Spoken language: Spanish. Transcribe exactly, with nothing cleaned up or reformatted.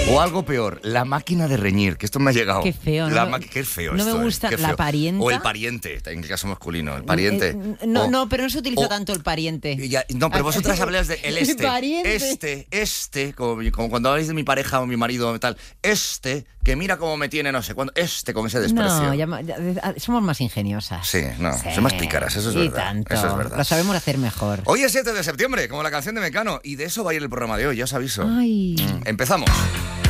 O algo peor, la máquina de reñir, que esto me ha llegado. Qué feo, la ¿no? ma- Qué feo No esto, me eh, gusta qué la feo. parienta. O el pariente, en el caso masculino, el pariente. Eh, no, O- no, pero no se utiliza o- tanto el pariente. y ya- no, pero vosotras habláis de el este. Pariente. Este, este, como, como cuando habláis de mi pareja o mi marido o tal. Este, que mira cómo me tiene no sé cuándo. Este, con ese desprecio. No, llama- ya- somos más ingeniosas. Sí, no, son más pícaras, eso es y verdad. tanto. Eso es verdad. Lo sabemos hacer mejor. Hoy es siete de septiembre, como la canción de Mecano, y de eso va a ir el programa de hoy, ya os aviso. Ay. Mm, Empezamos.